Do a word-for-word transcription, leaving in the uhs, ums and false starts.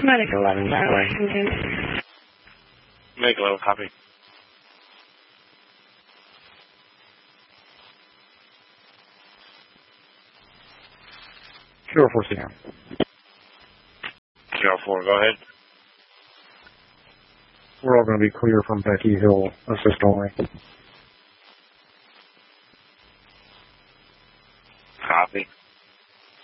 Medic eleven, by the way. Okay. Medic eleven, copy. Zero four, sit down. Zero four, go ahead. We're all going to be clear from Becky Hill, assist only.